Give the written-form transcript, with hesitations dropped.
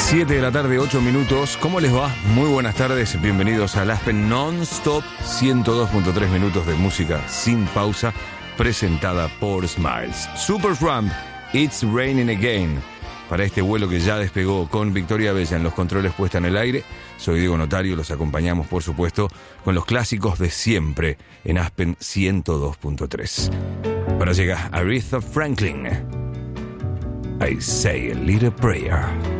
7 de la tarde, 8 minutos. ¿Cómo les va? Muy buenas tardes. Bienvenidos al Aspen Non-Stop. 102.3 minutos de música sin pausa, presentada por Smiles. SuperTramp, It's Raining Again. Para este vuelo que ya despegó con Victoria Bella en los controles puesta en el aire. Soy Diego Notario, los acompañamos por supuesto con los clásicos de siempre en Aspen 102.3. Ahora llega Aretha Franklin. I Say a Little Prayer.